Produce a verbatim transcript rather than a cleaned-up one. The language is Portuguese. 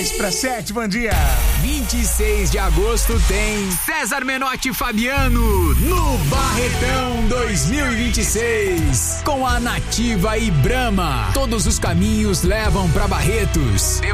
dez para sete, bom dia. vinte e seis de agosto tem César Menotti e Fabiano no Barretão dois mil e vinte e seis. Com a Nativa e Brahma. Todos os caminhos levam pra Barretos.